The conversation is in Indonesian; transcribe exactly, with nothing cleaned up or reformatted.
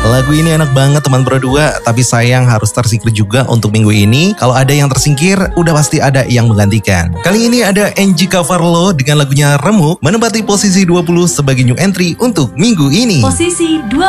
Lagu ini enak banget teman Pro dua, tapi sayang harus tersingkir juga untuk minggu ini. Kalau ada yang tersingkir, udah pasti ada yang menggantikan. Kali ini ada Angie Cavarlo dengan lagunya Remuk menempati posisi dua puluh sebagai new entry untuk minggu ini. Posisi dua